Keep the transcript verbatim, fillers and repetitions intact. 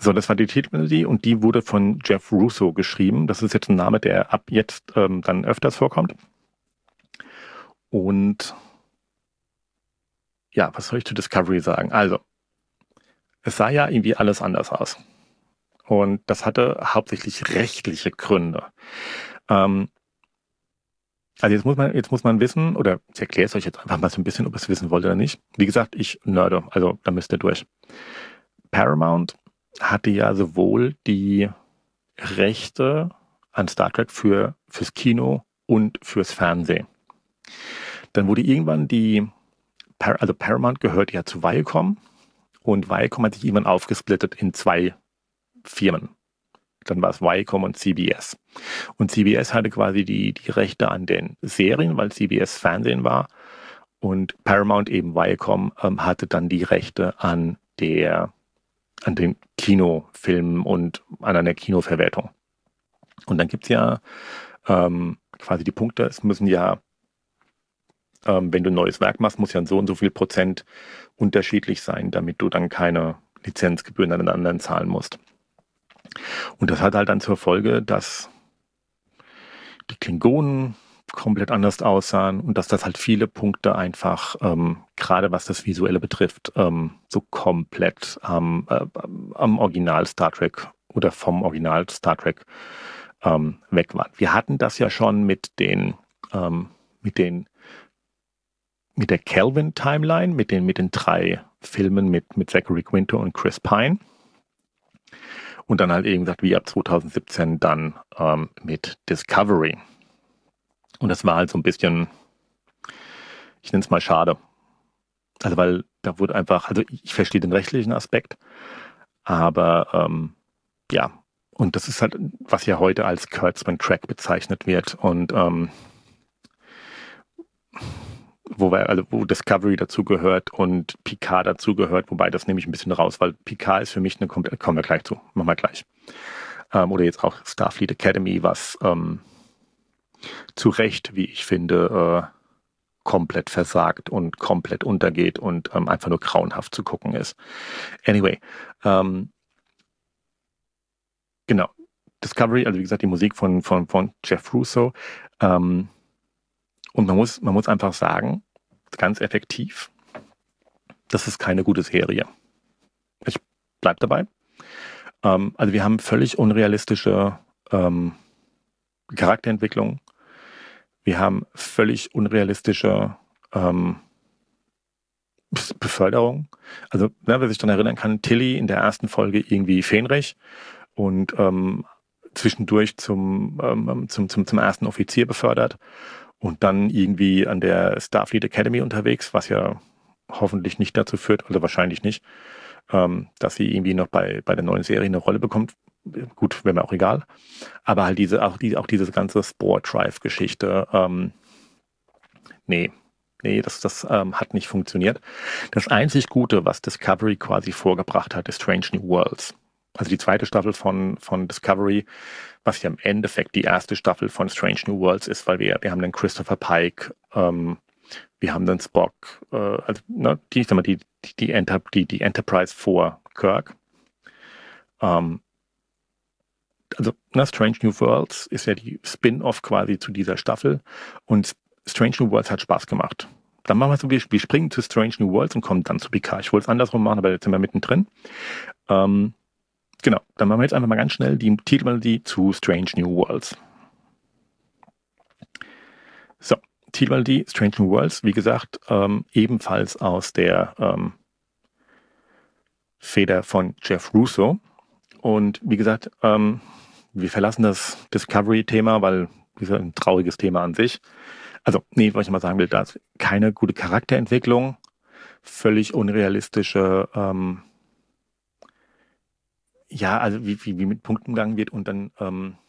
So, das war die Titelmelodie und die wurde von Jeff Russo geschrieben. Das ist jetzt ein Name, der ab jetzt ähm, dann öfters vorkommt. Und ja, was soll ich zu Discovery sagen? Also, es sah ja irgendwie alles anders aus. Und das hatte hauptsächlich rechtliche Gründe. Ähm, also jetzt muss man, jetzt muss man wissen, oder ich erkläre es euch jetzt einfach mal so ein bisschen, ob ihr es wissen wollt oder nicht. Wie gesagt, ich nerde, also da müsst ihr durch. Paramount hatte ja sowohl die Rechte an Star Trek für, fürs Kino und fürs Fernsehen. Dann wurde irgendwann die, also Paramount gehört ja zu Viacom und Viacom hat sich irgendwann aufgesplittet in zwei Firmen. Dann war es Viacom und C B S. Und C B S hatte quasi die, die Rechte an den Serien, weil C B S Fernsehen war. Und Paramount, eben Viacom, ähm, hatte dann die Rechte an der an den Kinofilmen und an einer Kinoverwertung. Und dann gibt es ja ähm, quasi die Punkte, es müssen ja, ähm, wenn du ein neues Werk machst, muss ja so und so viel Prozent unterschiedlich sein, damit du dann keine Lizenzgebühren an den anderen zahlen musst. Und das hat halt dann zur Folge, dass die Klingonen komplett anders aussahen und dass das halt viele Punkte einfach, ähm, gerade was das Visuelle betrifft, ähm, so komplett ähm, äh, am Original Star Trek oder vom Original Star Trek ähm, weg waren. Wir hatten das ja schon mit den, ähm, mit den, mit der Kelvin-Timeline, mit den, mit den drei Filmen mit, mit Zachary Quinto und Chris Pine. Und dann halt eben gesagt, wie ab zwanzig siebzehn dann ähm, mit Discovery. Und das war halt so ein bisschen, ich nenne es mal schade. Also weil da wurde einfach, also ich verstehe den rechtlichen Aspekt, aber ähm, ja, und das ist halt, was ja heute als Kurtzman-Track bezeichnet wird und ähm, wo, wir, also wo Discovery dazu gehört und Picard dazu gehört, wobei das nehme ich ein bisschen raus, weil Picard ist für mich eine, kommen wir gleich zu, machen wir gleich. Ähm, oder jetzt auch Starfleet Academy, was ähm, zu Recht, wie ich finde, äh, komplett versagt und komplett untergeht und ähm, einfach nur grauenhaft zu gucken ist. Anyway, ähm, genau. Discovery, also wie gesagt, die Musik von, von, von Jeff Russo. Ähm, und man muss, man muss einfach sagen, ganz effektiv, das ist keine gute Serie. Ich bleib dabei. Ähm, also wir haben völlig unrealistische ähm, Charakterentwicklung. Wir haben völlig unrealistische ähm, Beförderung. Also, ne, wer sich daran erinnern kann, Tilly in der ersten Folge irgendwie Fähnrich und ähm, zwischendurch zum, ähm, zum, zum, zum ersten Offizier befördert und dann irgendwie an der Starfleet Academy unterwegs, was ja hoffentlich nicht dazu führt, oder wahrscheinlich nicht, ähm, dass sie irgendwie noch bei, bei der neuen Serie eine Rolle bekommt. Gut, wäre mir auch egal. Aber halt diese, auch, die, auch diese ganze Spore-Drive-Geschichte, ähm, nee, nee, das, das ähm, hat nicht funktioniert. Das einzig Gute, was Discovery quasi vorgebracht hat, ist Strange New Worlds. Also die zweite Staffel von, von Discovery, was ja im Endeffekt die erste Staffel von Strange New Worlds ist, weil wir, wir haben dann Christopher Pike, ähm, wir haben dann Spock, äh, also ne, die, ich sag mal, die, die, die, Enter, die, die Enterprise vor Kirk. Ähm, also ne, Strange New Worlds ist ja die Spin-off quasi zu dieser Staffel und Strange New Worlds hat Spaß gemacht. Dann machen wir so, wir, wir springen zu Strange New Worlds und kommen dann zu Picard. Ich wollte es andersrum machen, aber jetzt sind wir mittendrin. Ähm, genau, dann machen wir jetzt einfach mal ganz schnell die Titelmelodie zu Strange New Worlds. So, Titelmelodie Strange New Worlds, wie gesagt, ähm, ebenfalls aus der ähm, Feder von Jeff Russo. Und wie gesagt, ähm, wir verlassen das Discovery-Thema, weil das ist ein trauriges Thema an sich. Also, nee, was ich mal sagen will, da ist keine gute Charakterentwicklung, völlig unrealistische, ähm, ja, also wie, wie, wie mit Punkten umgegangen wird und dann, ähm,